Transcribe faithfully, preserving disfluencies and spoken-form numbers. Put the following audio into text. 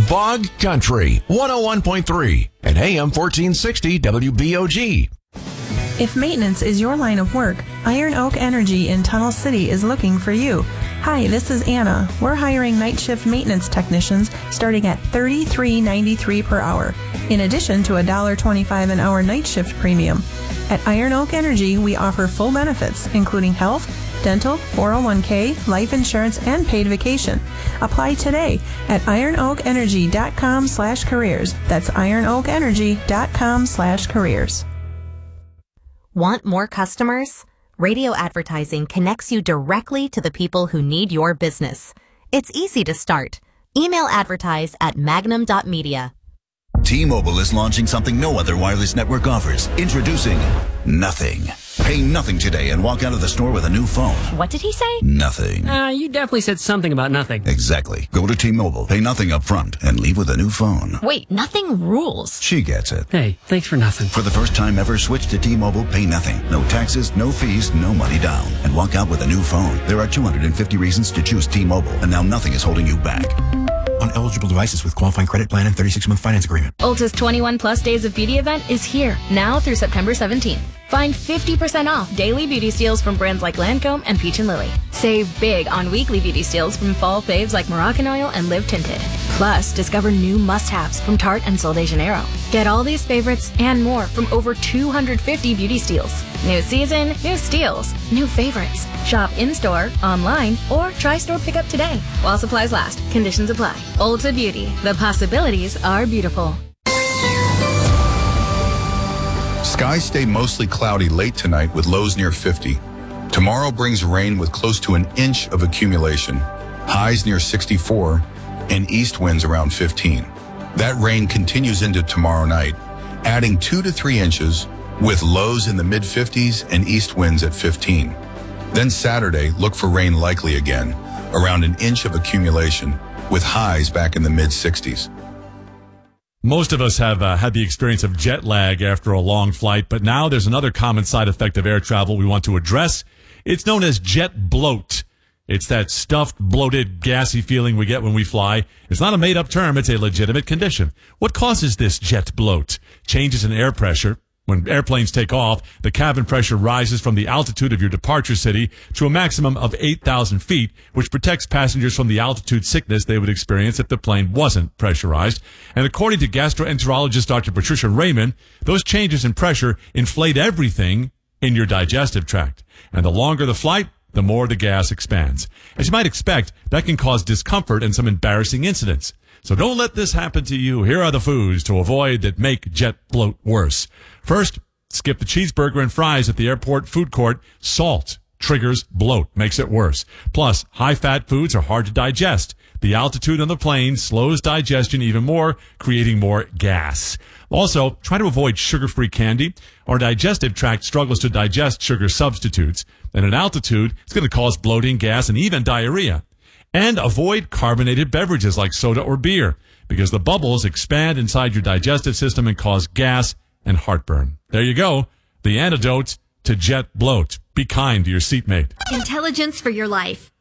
Bog Country, one oh one point three and A M fourteen sixty W B O G. If maintenance is your line of work, Iron Oak Energy in Tunnel City is looking for you. Hi, this is Anna. We're hiring night shift maintenance technicians starting at thirty-three ninety-three per hour, in addition to one dollar twenty-five an hour night shift premium. At Iron Oak Energy, we offer full benefits, including health, dental, four oh one k, life insurance, and paid vacation. Apply today at ironoakenergy.com slash careers. That's ironoakenergy.com slash careers. Want more customers? Radio advertising connects you directly to the people who need your business. It's easy to start. Email advertise at magnum dot media. T-Mobile is launching something no other wireless network offers. Introducing Nothing. Pay nothing today and walk out of the store with a new phone. What did he say? Nothing. Uh, you definitely said something about nothing. Exactly. Go to T-Mobile, pay nothing up front, and leave with a new phone. Wait, nothing rules. She gets it. Hey, thanks for nothing. For the first time ever, switch to T-Mobile, pay nothing. No taxes, no fees, no money down. And walk out with a new phone. There are two hundred fifty reasons to choose T-Mobile, and now nothing is holding you back. On eligible devices with qualifying credit plan and thirty-six month finance agreement. Ulta's twenty-one plus Days of Beauty event is here, now through September seventeenth. Find fifty percent off daily beauty steals from brands like Lancome and Peach and Lily. Save big on weekly beauty steals from fall faves like Moroccan Oil and Live Tinted. Plus, discover new must-haves from Tarte and Sol de Janeiro. Get all these favorites and more from over two hundred fifty beauty steals. New season, new steals, new favorites. Shop in-store, online, or try store pickup today. While supplies last, conditions apply. Ulta Beauty. The possibilities are beautiful. Skies stay mostly cloudy late tonight with lows near fifty. Tomorrow brings rain with close to an inch of accumulation, highs near sixty-four, and east winds around fifteen. That rain continues into tomorrow night, adding two to three inches with lows in the mid fifties and east winds at fifteen. Then Saturday, look for rain likely again, around an inch of accumulation, with highs back in the mid sixties. Most of us have uh, had the experience of jet lag after a long flight, but now there's another common side effect of air travel we want to address. It's known as jet bloat. It's that stuffed, bloated, gassy feeling we get when we fly. It's not a made-up term. It's a legitimate condition. What causes this jet bloat? Changes in air pressure. When airplanes take off, the cabin pressure rises from the altitude of your departure city to a maximum of eight thousand feet, which protects passengers from the altitude sickness they would experience if the plane wasn't pressurized. And according to gastroenterologist Doctor Patricia Raymond, those changes in pressure inflate everything in your digestive tract. And the longer the flight, the more the gas expands. As you might expect, that can cause discomfort and some embarrassing incidents. So don't let this happen to you. Here are the foods to avoid that make jet bloat worse. First, skip the cheeseburger and fries at the airport food court. Salt triggers bloat, makes it worse. Plus, high-fat foods are hard to digest. The altitude on the plane slows digestion even more, creating more gas. Also, try to avoid sugar-free candy. Our digestive tract struggles to digest sugar substitutes. And at altitude, it's going to cause bloating, gas, and even diarrhea. And avoid carbonated beverages like soda or beer, because the bubbles expand inside your digestive system and cause gas and heartburn. There you go. The antidote to jet bloat. Be kind to your seatmate. Intelligence for your life.